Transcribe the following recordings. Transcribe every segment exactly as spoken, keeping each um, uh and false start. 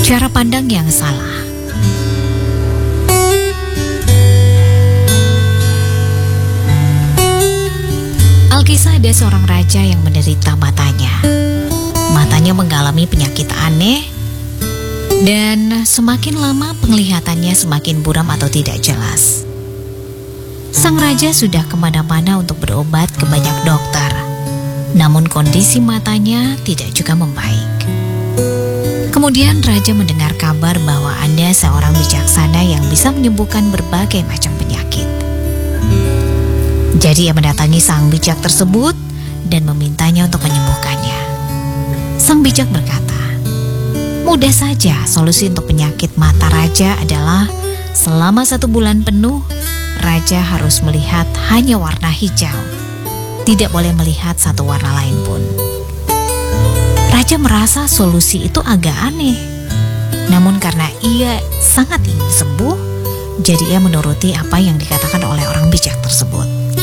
Cara pandang yang salah. Alkisah ada seorang raja yang menderita matanya. Matanya mengalami penyakit aneh dan semakin lama penglihatannya semakin buram atau tidak jelas. Sang raja sudah kemana-mana untuk berobat ke banyak dokter, namun kondisi matanya tidak juga membaik. Kemudian raja mendengar kabar bahwa ada seorang bijaksana yang bisa menyembuhkan berbagai macam penyakit. Jadi ia mendatangi sang bijak tersebut dan memintanya untuk menyembuhkannya. Sang bijak berkata, mudah saja solusi untuk penyakit mata raja adalah selama satu bulan penuh, raja harus melihat hanya warna hijau. Tidak boleh melihat satu warna lain pun. Raja merasa solusi itu agak aneh. Namun karena ia sangat ingin sembuh, jadi ia menuruti apa yang dikatakan oleh orang bijak tersebut.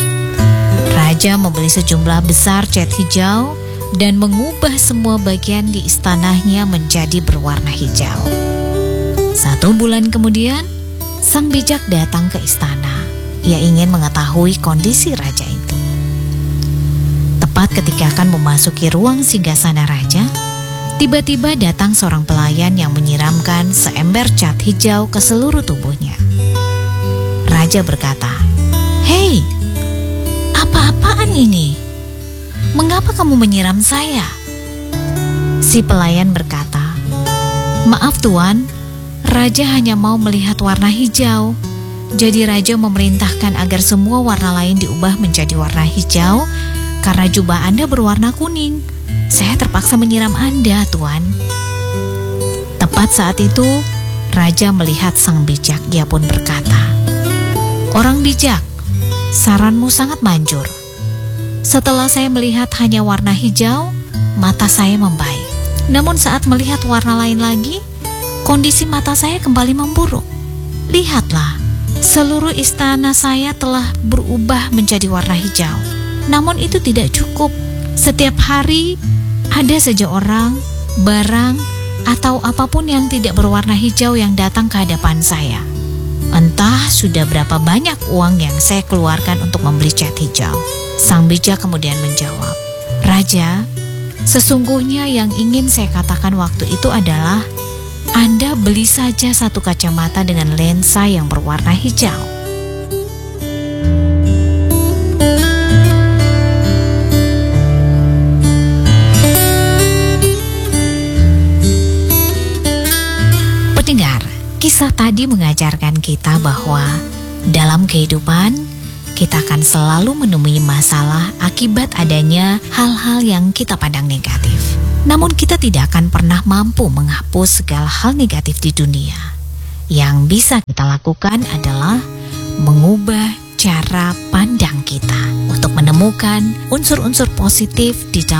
Raja membeli sejumlah besar cat hijau dan mengubah semua bagian di istananya menjadi berwarna hijau. Satu bulan kemudian, sang bijak datang ke istana. Ia ingin mengetahui kondisi raja itu. Tepat ketika akan memasuki ruang singgasana raja, tiba-tiba datang seorang pelayan yang menyiramkan seember cat hijau ke seluruh tubuhnya. Raja berkata, "Hei, apa-apaan ini? Mengapa kamu menyiram saya?" Si pelayan berkata, "Maaf tuan, raja hanya mau melihat warna hijau. Jadi raja memerintahkan agar semua warna lain diubah menjadi warna hijau karena jubah Anda berwarna kuning. Saya terpaksa menyiram Anda, tuan." Tepat saat itu, raja melihat sang bijak. Ia pun berkata, "Orang bijak, saranmu sangat manjur. Setelah saya melihat hanya warna hijau, mata saya membaik. Namun saat melihat warna lain lagi, kondisi mata saya kembali memburuk. Lihatlah, seluruh istana saya telah berubah menjadi warna hijau. Namun itu tidak cukup. Setiap hari ada saja orang, barang, atau apapun yang tidak berwarna hijau yang datang ke hadapan saya. Entah sudah berapa banyak uang yang saya keluarkan untuk membeli cat hijau." Sang bijak kemudian menjawab, "Raja, sesungguhnya yang ingin saya katakan waktu itu adalah Anda beli saja satu kacamata dengan lensa yang berwarna hijau." Pendengar, kisah tadi mengajarkan kita bahwa dalam kehidupan kita akan selalu menemui masalah akibat adanya hal-hal yang kita pandang negatif. Namun kita tidak akan pernah mampu menghapus segala hal negatif di dunia. Yang bisa kita lakukan adalah mengubah cara pandang kita untuk menemukan unsur-unsur positif di dalam